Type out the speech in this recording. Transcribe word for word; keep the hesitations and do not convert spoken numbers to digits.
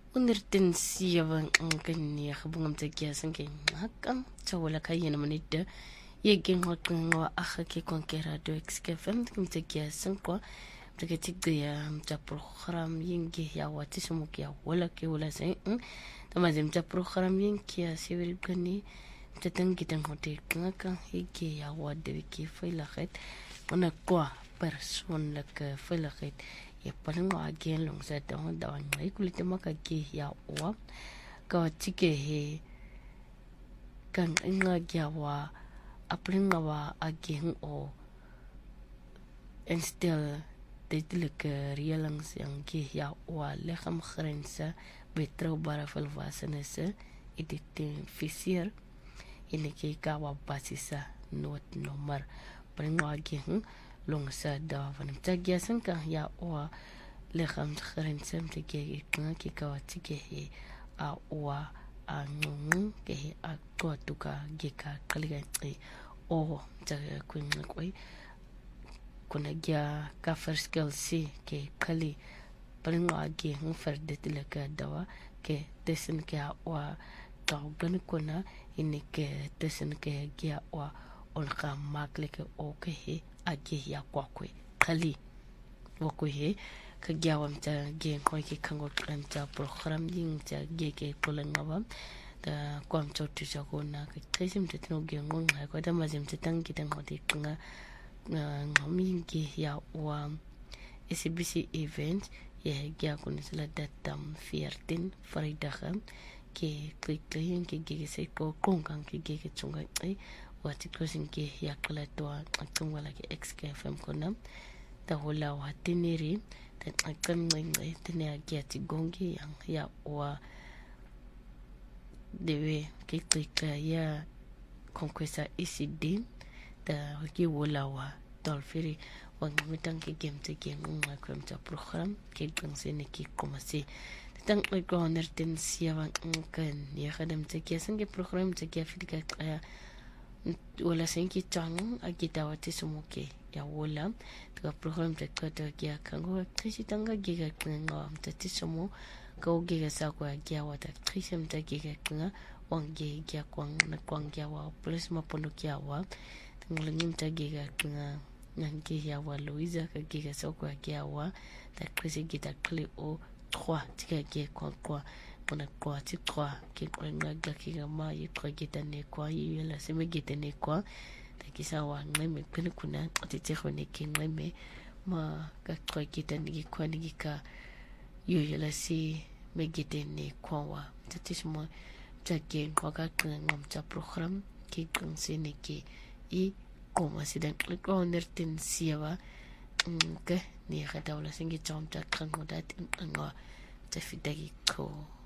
Ondertin siewang ang kanya kabungam tagiya sang hakam tawala kayo naman ito yaging wakang wa akaki kong kera do xkfm kum tagiya sang ko tagatig dia mta program yingi ya wati sumuk ya wala ke wala say tamazim mta program yingi ya siwil gani tatang kitang hote kanga higi ya wade wiki failakit mana kwa person lak failakit ya paling wa again long sa daw daw ngai kulit makagi ya wa ka tike he kan inga gyawa apling wa again o and still de dilke realangs yang ki ya wa lekham khrensa betro bara falvasanese identifier ini ki ka wa basisa not nomor paling wa again long sa daw van tagya sanka ya wa lekham khrensa mtike kan ki ka wa tike he a wa a ngung ke he a to tuka geka kaliga e o ta kuin koi kuna gya ka first girl si ke kali paling wa ge ng ferdet leka dawa ke tesen ke wa ta gan kuna ini ke tesen ke gya wa on ka makle ke o ke he age ya kwa kwe kali wo ko he ka gya wa ta ge ko ke kango kram ta program ding ta ge ke polan ngawam da kwam to tu sa ko na ka tresim te no ge ngong ha ko da mazim te tang ki tang hoti nga ngami ge ya wa S B C event ye gya ko ni sala datam veertien vrydag ke klik klik ke ge se ko kong kan ke ge ke chunga ai wat ko sin ke ya kala to atung wala ke xkfm ko nam da hola wa tiniri da kan ngai tinya ge ti gongi yang ya wa dewe ke klik ya konkwesa E C D da ki wola wa dolfiri wang mitang ke game te game ngwa kwam ta program ke kan se ne ki komase tang ko ko nerten sia wang kan ya khadam te ke sange program te ke fidika ya wala senki chang agita wati sumuke ya wola ta program te ko ta ya kan go trisi tanga giga ngwa ta ti sumu ko giga sa ko ya wata trisem ta giga nga wang ge ya kwang na kwang ya wa plus mapono ya wa ngulingim ta giga nga nangi ya wa Louisa ka giga sa ko ya wa ta trisi gita kli o trois tika ge kwa kwa mona kwa ti trois ke kwenga ga ki ma yi kwa gita ne kwa yi la se me gita ne kwa ta kisa wa ngeme kwene kuna ti ti khone ki ngeme ma ka kwa gita ni kwa ni ka yo la si me gita ne kwa wa ta ti mo ta ge kwa ka ngam ta program ki kan se ne ki i como si dan klik on nerten siwa ke ni ga dawla singi chom ta kan mo dat nga ta fidagi ko